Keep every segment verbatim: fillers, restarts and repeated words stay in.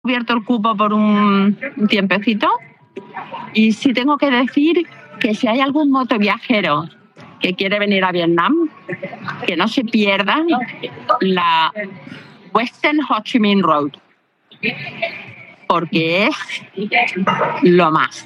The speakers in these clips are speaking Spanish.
abierto el cupo por un, un tiempecito y sí tengo que decir que si hay algún motoviajero que quiere venir a Vietnam, que no se pierda la Western Ho Chi Minh Road, porque es lo más.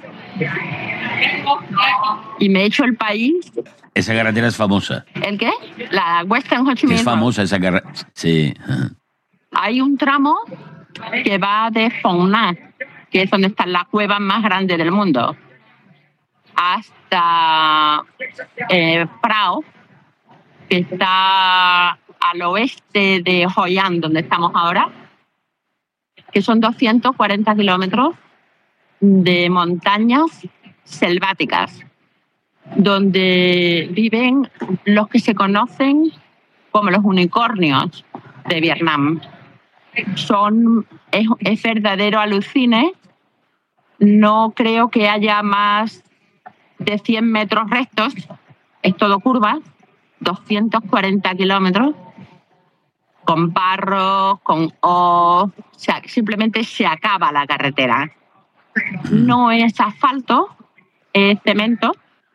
Y me he hecho el país. Esa carretera es famosa. ¿El qué? La Western Ho Chi Minh Es famosa Road. esa carretera. Sí. Hay un tramo que va de Phong Nha, que es donde está la cueva más grande del mundo, hasta eh, Prao, que está al oeste de Hoi An, donde estamos ahora, que son doscientos cuarenta kilómetros de montañas selváticas, donde viven los que se conocen como los unicornios de Vietnam. Son, es, es verdadero alucine. No creo que haya más de cien metros rectos, es todo curva, doscientos cuarenta kilómetros, con barro, con o, o sea, simplemente se acaba la carretera. No es asfalto, es cemento,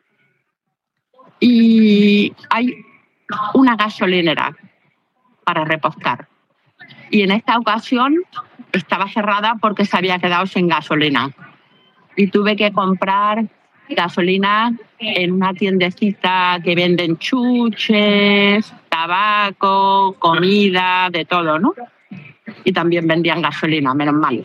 y hay una gasolinera para repostar. Y en esta ocasión estaba cerrada porque se había quedado sin gasolina. Y tuve que comprar gasolina en una tiendecita que venden chuches, tabaco, comida, de todo, ¿no? Y también vendían gasolina, menos mal.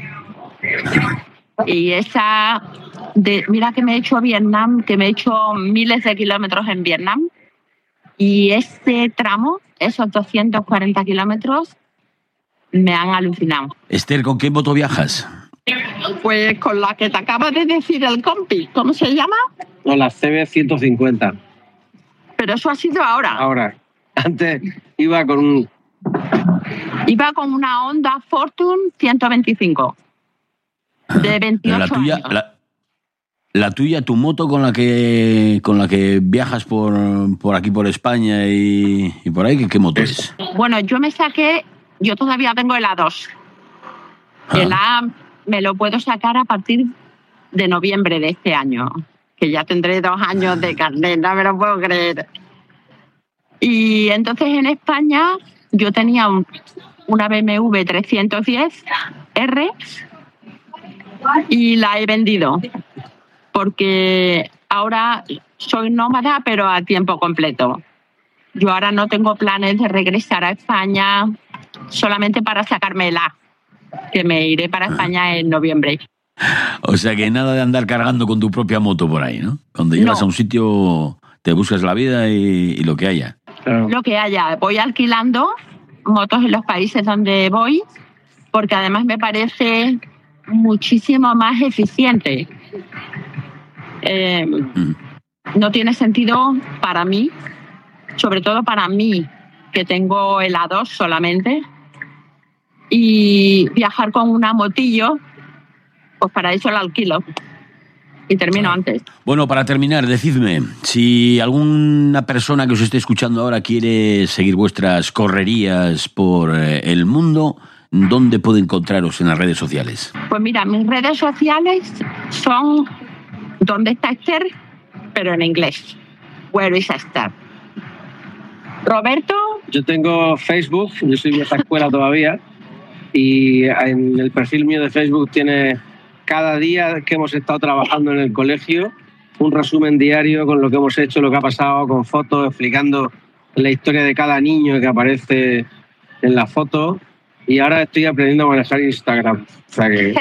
Y esa, de, mira que me he hecho Vietnam, que me he hecho miles de kilómetros en Vietnam, y este tramo, esos doscientos cuarenta kilómetros, me han alucinado. Esther, ¿con qué moto viajas? Pues con la que te acaba de decir el compi, ¿cómo se llama? Con la C B ciento cincuenta. Pero eso ha sido ahora. Ahora. Antes iba con un... Iba con una Honda Fortune ciento veinticinco. De veintiocho la tuya, años. La, la tuya, tu moto con la que con la que viajas por, por aquí, por España y, y por ahí, ¿qué, qué moto es? Bueno, yo me saqué, yo todavía tengo el A dos. Ah. El A me lo puedo sacar a partir de noviembre de este año, que ya tendré dos años de carnet, no me lo puedo creer. Y entonces en España yo tenía un, una B M W trescientos diez R y la he vendido porque ahora soy nómada pero a tiempo completo. Yo ahora no tengo planes de regresar a España solamente para sacarme el A, que me iré para España en noviembre. O sea que nada de andar cargando con tu propia moto por ahí, ¿no? Cuando llegas no. a un sitio te buscas la vida y, y lo que haya. Claro. Lo que haya. Voy alquilando motos en los países donde voy porque además me parece muchísimo más eficiente. Eh, mm. No tiene sentido para mí, sobre todo para mí, que tengo el A dos solamente, y viajar con una motillo, pues para eso la alquilo y termino ah. antes. Bueno, para terminar, decidme, si alguna persona que os esté escuchando ahora quiere seguir vuestras correrías por el mundo, ¿dónde puede encontraros en las redes sociales? Pues mira, mis redes sociales son ¿Dónde está Esther? Pero en inglés. Where is Esther? Roberto. Yo tengo Facebook, yo soy vieja escuela todavía, y en el perfil mío de Facebook tiene cada día que hemos estado trabajando en el colegio un resumen diario con lo que hemos hecho, lo que ha pasado, con fotos, explicando la historia de cada niño que aparece en la foto. Y ahora estoy aprendiendo a manejar Instagram. O sea que...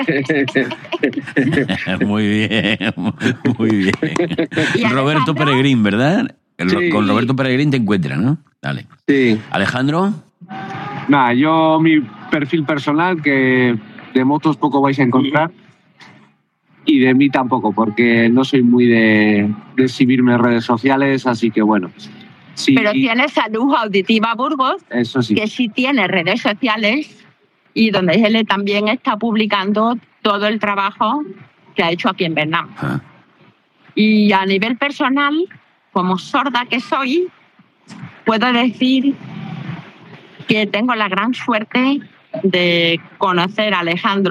Muy bien, muy bien. Roberto Peregrín, ¿verdad? Sí. Con Roberto Peregrín te encuentras, ¿no? Dale. Sí. ¿Alejandro? Nada, yo mi perfil personal, que de motos poco vais a encontrar, y de mí tampoco, porque no soy muy de, de exhibirme en redes sociales, así que bueno... Sí. Pero tiene Salud Auditiva Burgos, eso sí, que sí tiene redes sociales y donde él también está publicando todo el trabajo que ha hecho aquí en Vietnam. Ah. Y a nivel personal, como sorda que soy, puedo decir que tengo la gran suerte de conocer a Alejandro